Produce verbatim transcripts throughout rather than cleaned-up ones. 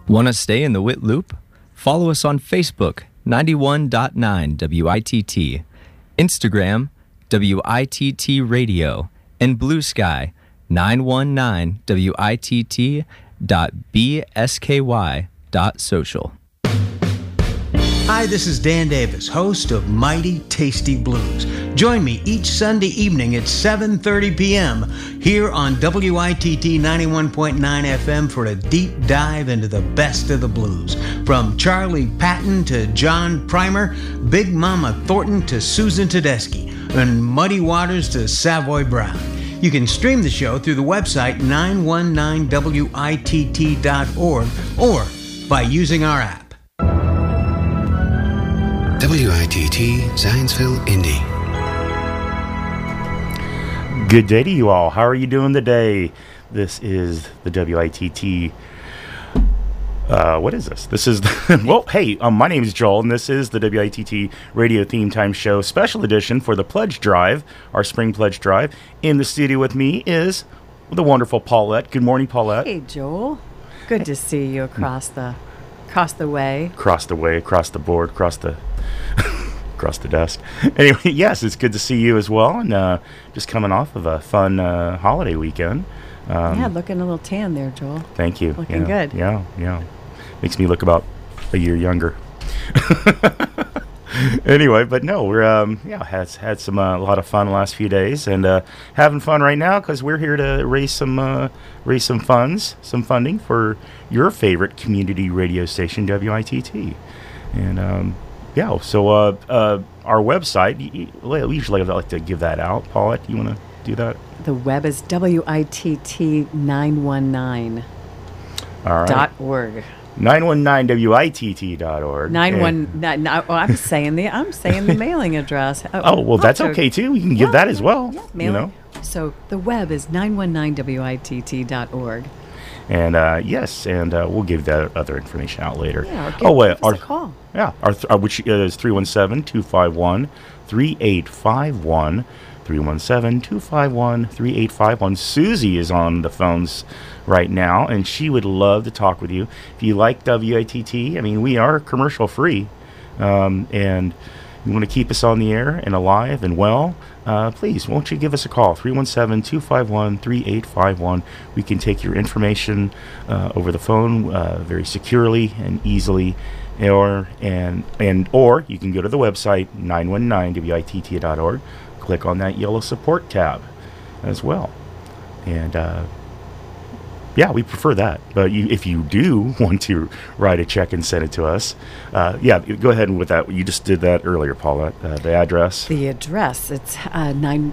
Want to stay in the W I T loop? Follow us on Facebook, ninety-one point nine W I T T, Instagram, W I T T Radio, and Blue Sky, nine one nine W I T T dot B S K Y dot social. Hi, this is Dan Davis, host of Mighty Tasty Blues. Join me each Sunday evening at seven thirty p.m. here on W I T T ninety-one point nine F M for a deep dive into the best of the blues. From Charlie Patton to John Primer, Big Mama Thornton to Susan Tedeschi, and Muddy Waters to Savoy Brown. You can stream the show through the website nine one nine W I T T dot org or by using our app. W I T T Zionsville, Indy. Good day to you all. How are you doing today? This is the W I T T. Uh, what is this? This is, the, well, hey, um, my name is Joel, and this is the W I T T Radio Theme Time Show special edition for the Pledge Drive, our Spring Pledge Drive. In the studio with me is the wonderful Paulette. Good morning, Paulette. Hey, Joel. Good to see you across the across the way. Across the way, across the board, across the across the desk. Anyway, yes, it's good to see you as well, and uh, just coming off of a fun uh, holiday weekend. Um, yeah, looking a little tan there, Joel. Thank you. Looking yeah, good. Yeah, yeah. Makes me look about a year younger. Anyway, but no, we're um, yeah had had some uh, a lot of fun the last few days, and uh, having fun right now because we're here to raise some uh, raise some funds, some funding for your favorite community radio station, W I T T, and um, yeah. So uh, uh, our website, y- y- we usually like to give that out. Paulette, you want to do that? The web is W I T T nine one nine All right. dot org. nine one nine W I T T dot org. Nine one nine. No, well, I'm saying the I'm saying the mailing address. Oh, oh well, that's also, okay too. We can give yeah, that as well. Yeah, you mailing. know. So the web is nine one nine W I T T dot org. And uh, yes, and uh, we'll give that other information out later. Yeah, or give, oh wait, give us our a call. Yeah, our th- uh, which is three one seven, two five one, three eight five one. three one seven, two five one, three eight five one. Susie is on the phones right now, and she would love to talk with you. If you like W I T T, I mean, we are commercial free, um, and you want to keep us on the air and alive and well, uh, please, won't you give us a call, three one seven, two five one, three eight five one. We can take your information uh, over the phone uh, very securely and easily, or and and or you can go to the website, nine one nine W I T T dot org. Click on that yellow support tab as well. And uh, yeah, we prefer that. But you, if you do want to write a check and send it to us, uh, yeah, go ahead and with that. You just did that earlier, Paula. Uh, the address. The address, it's uh, nine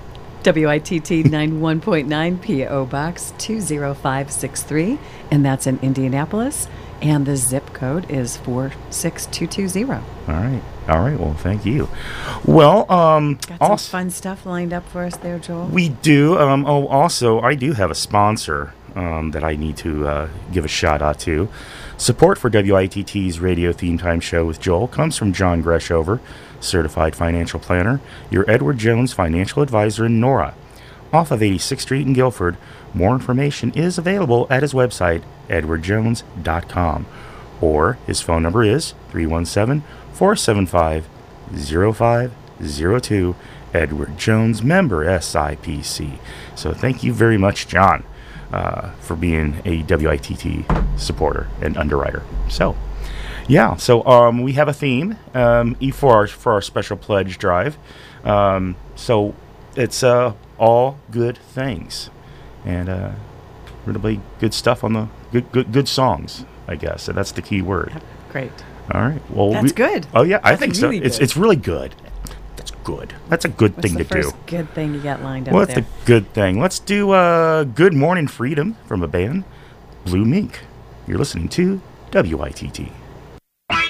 W I T T ninety-one point nine P O Box two zero five six three, and that's in Indianapolis. And the zip code is four six two two zero. All right. All right. Well, thank you. Well, um, got some also, fun stuff lined up for us there, Joel. We do. Um, oh, also, I do have a sponsor um, that I need to uh, give a shout out to. Support for W I T T's Radio Theme Time Show with Joel comes from John Greshover, Certified Financial Planner, your Edward Jones Financial Advisor in Nora. Off of eighty-sixth Street in Guilford. More information is available at his website, edward jones dot com, or his phone number is three one seven, four seven five, zero five zero two, Edward Jones, member S I P C. So thank you very much, John, uh, for being a W I T T supporter and underwriter. So, yeah, so um, we have a theme um, for our for our special pledge drive. Um, so it's uh, all good things. And uh, we're going to play good stuff on the good, good, good songs, I guess. So that's the key word. Great. All right. Well, that's we, good. Oh yeah, I that's think really so. It's good. it's really good. That's good. That's a good What's thing the to first do. Good thing you got lined up. What's there? the good thing? Let's do uh, "Good Morning Freedom" from a band, Blue Mink. You're listening to W I T T.